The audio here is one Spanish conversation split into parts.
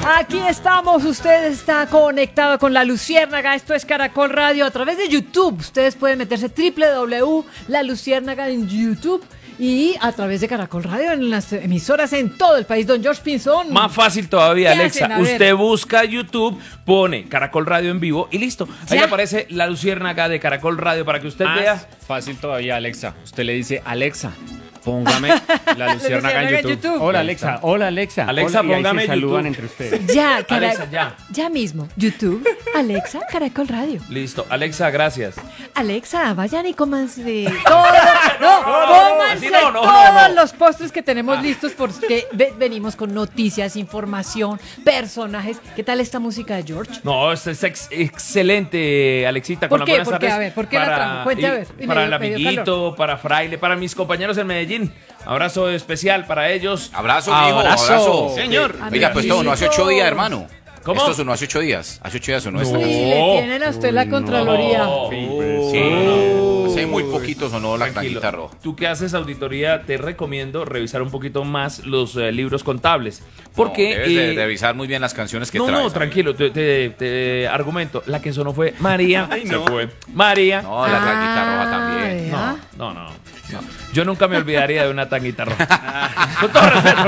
Aquí estamos, usted está conectado con La Luciérnaga, esto es Caracol Radio a través de YouTube. Ustedes pueden meterse La Luciérnaga en YouTube y a través de Caracol Radio en las emisoras en todo el país. Don George Pinzón. Más fácil todavía, Alexa. Hacen? Usted busca YouTube, pone Caracol Radio en vivo y listo. Ahí ¿Ya? aparece La Luciérnaga de Caracol Radio para que usted vea. Fácil todavía, Alexa. Usted le dice, Alexa, póngame La Luciérnaga en YouTube. Hola, Alexa. Hola, Alexa. Alexa, Hola, y ahí póngame se saludan YouTube. entre ustedes. Ya, Alexa, ya. Ya mismo. YouTube, Alexa, Caracol Radio. Listo. Alexa, gracias. Alexa, vayan y cómanse cómanse así no, todos los postres que tenemos listos porque venimos con noticias, información, personajes. ¿Qué tal esta música de George? No, esto es excelente, Alexita. ¿Por Con qué? las buenas ¿Por qué? tardes A ver, ¿por qué la trajo? Cuente, a ver. Y Para me el dio- me dio amiguito, calor. para Fraile, para mis compañeros en Medellín. Abrazo especial para ellos. Abrazo, mijo, abrazo. Señor. Oiga, pues esto no hace 8 días, hermano. ¿Cómo? Esto sonó hace 8 días. Hace 8 días sonó Uy, esta. le tienen a usted la Contraloría. Sí. Hace muy poquito sonó la Tranquilo. tanguita roja. Tú que haces auditoría, te recomiendo revisar un poquito más los libros contables. Porque... No, debes de revisar muy bien las canciones que no, traes. no, tranquilo, te argumento. La que sonó fue María. Se fue. María. No, la tanguita roja también. vea. No. Yo nunca me olvidaría de una tanguita roja. Con todo respeto.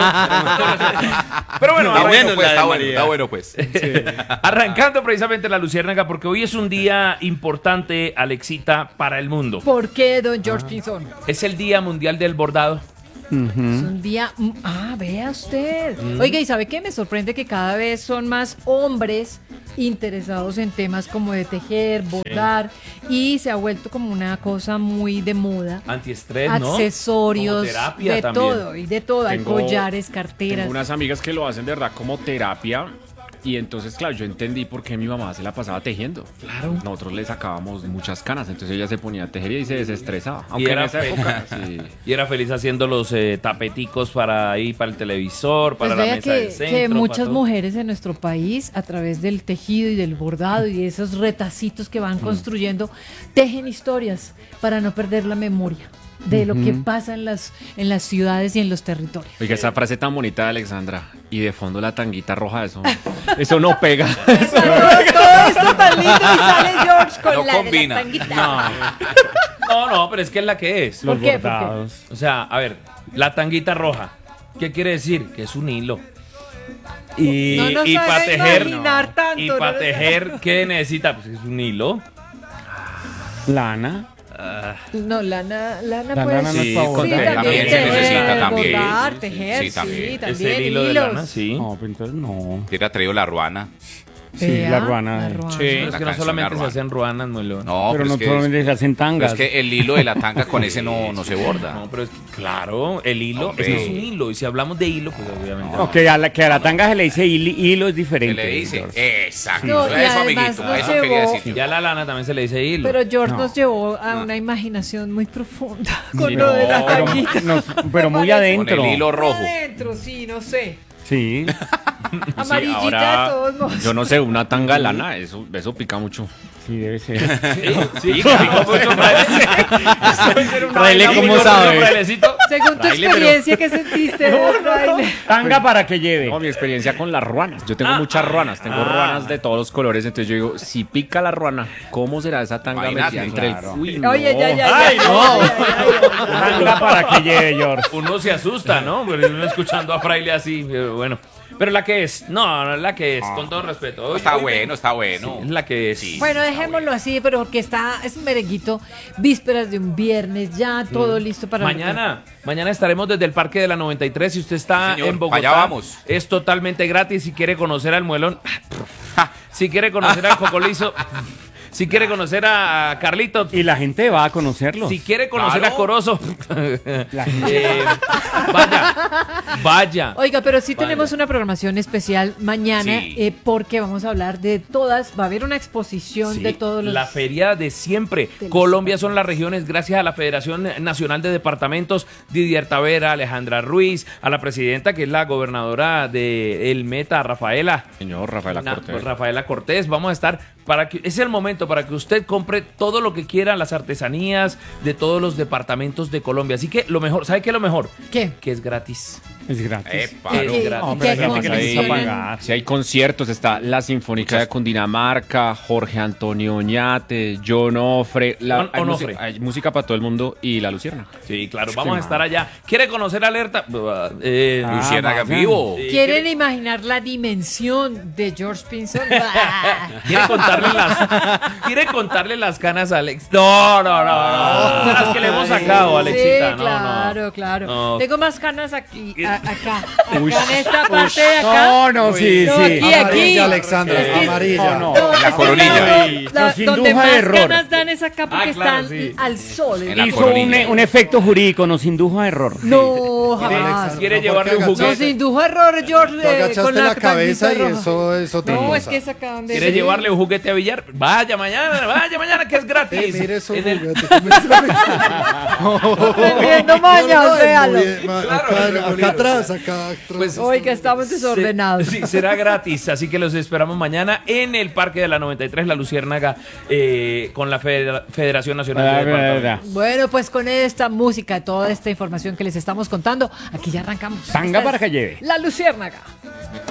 Pero bueno, Está bueno, pues, la de está bueno, María. está bueno, pues. arrancando precisamente La Luciérnaga, porque hoy es un día importante, Alexita, para el mundo. ¿Por qué, don George Pinzón? Es el Día Mundial del Bordado. Es un día... vea usted. Oiga, ¿y sabe qué? Me sorprende que cada vez son más hombres interesados en temas como de tejer, bordar, y se ha vuelto como una cosa muy de moda. Antiestrés, ¿no? Accesorios, Como terapia de también. todo, y de todo. Hay Tengo- collares, carteras. Tengo unas amigas que lo hacen de verdad como terapia. Y entonces, claro, yo entendí por qué mi mamá se la pasaba tejiendo. Claro. Nosotros le sacábamos muchas canas, entonces ella se ponía a tejer y se desestresaba. Aunque era en esa feliz. época, sí. Y era feliz haciendo los tapeticos para ahí, para el televisor, para Pues la vea mesa del que centro. muchas para todo. mujeres en nuestro país, a través del tejido y del bordado y de esos retacitos que van construyendo, tejen historias para no perder la memoria de lo que pasa en las ciudades y en los territorios. Oiga, esa frase tan bonita de Alexandra. Y de fondo la tanguita roja, eso no pega. Todo esto tan lindo y sale George con No la combina. tanguita. No, pero es que es la que es. ¿Por qué? ¿Por qué? bordados. O sea, a ver, la tanguita roja. ¿Qué quiere decir? Que es un hilo. Y, No nos y haga para tejer, imaginar tanto, y no para nos tejer, ¿qué necesita? Pues es un hilo. Lana. No, lana La puede lana no ser. es favor. Sí, También también se tejer, necesita, también. bordar, tejer, Sí, también. Es el hilo de hilos. lana, sí. No, pero entonces no. Hubiera traído la ruana. Sí, Vea, la ruana. la ruana. Sí, es La que no canción solamente La se Ruana. hacen ruanas, no lo. No, pero no es que, solamente se hacen pero tangas. es que el hilo de la tanga con ese no se borda. No, pero es que, claro, el hilo, Hombre. es que es un hilo. Y si hablamos de hilo, pues obviamente. Ok, que a la tanga se le dice hilo es ¿Qué diferente. le dice? George. Exacto. No, y Eso, además amiguito. nos Eso quería llevó- decir. Ya la lana también se le dice hilo. Pero George No. nos llevó a una imaginación muy profunda con Sí, lo no, de la pero, tanguita. pero muy Parece- adentro. Con el hilo rojo. Adentro, sí, no sé. Sí. Amarillita ahora, de todos modos. Yo no sé, una tanga de lana, eso pica mucho. Sí, debe ser. Sí, que picó mucho, Fraile, ¿cómo Amigo, sabe? Frailecito. Según tu Fraile, experiencia, ¿qué sentiste? Fraile? Tanga para que lleve. No, mi experiencia con las ruanas. Yo tengo muchas ruanas, tengo ruanas de todos los colores. Entonces yo digo, si pica la ruana, ¿cómo será esa tanga Imagínate, metida entre claro. el. Uy, no. Oye, ya. Ay, no. Ay, ay, ay. Tanga para que lleve, George. Uno se asusta, ¿no? Pero uno escuchando a Fraile así, pero bueno. Pero la que es, no, la que es, con todo respeto. Hoy- Está hoy- bueno, está bueno. Es la que es. Sí. Bueno, dejémoslo así, pero porque es un merenguito, vísperas de un viernes, ya todo listo para... Mañana estaremos desde el Parque de la 93. Si usted está Señor, en Bogotá, allá vamos. es totalmente gratis. Si quiere conocer al Muelón, si quiere conocer al Cocolizo, si quiere conocer a Carlitos, Y la gente va a conocerlo. si quiere conocer Claro. a Corozo, La gente- vaya. Oiga, pero sí Vaya. tenemos una programación especial mañana Sí. porque vamos a hablar de todas, va a haber una exposición Sí, de todos los... la feria de siempre. de los- Colombia son las regiones gracias a la Federación Nacional de Departamentos, Didier Tavera, Alejandra Ruiz, a la presidenta que es la gobernadora de El Meta, Rafaela. Señor Rafaela Cortés. Rafaela Cortés. Vamos a estar es el momento para que usted compre todo lo que quiera, las artesanías de todos los departamentos de Colombia. Así que lo mejor, ¿sabe qué es lo mejor? ¿Qué? Que es gratis. Es gratis. Epa, Es no. gratis. No, pero hay ¿Qué gente que necesita consiguen? pagar. Si hay conciertos, está la Sinfónica de Cundinamarca, Jorge Antonio Oñate, John Ofre, Onofre. hay música para todo el mundo y La Lucierna. Sí, claro, vamos a estar allá. ¿Quiere conocer Alerta? Luciérnaga vaya. vivo. ¿Quieren imaginar la dimensión de George Pinson? ¿Quiere contarle las canas a Alex? No. Las que le hemos sacado, Alexita. Sí, No, claro, no. claro. No. Tengo más canas aquí, acá en esta parte de acá. No, sí, No, sí. aquí, Amarilla, Alexandra, Es que- amarilla. No, No, La es que coronilla. donde Nos donde indujo más a error. canas dan es acá porque claro, están sí. al sol. En la Hizo coronilla. un efecto jurídico, nos indujo a error. No, jamás. Alexandra, ¿Quiere ¿por qué llevarle un agachaste? Nos indujo a error, George, Tú agachaste con la cabeza y roja. eso es otra No, cosa. es que es acá donde... ¿Quiere llevarle un juguete a billar? Vaya mañana, que es gratis. Mire eso, En el- Aprendiendo mañas, véalo. Acá atrás, acá atrás. Pues, Hoy que estamos desordenados. Sí, será gratis, así que los esperamos mañana en el Parque de la 93, La Luciérnaga, con la Federación Nacional de Departamentos. Bueno, pues con esta música, toda esta información que les estamos contando, aquí ya arrancamos. Tanga Esta para es que lleve. La Luciérnaga.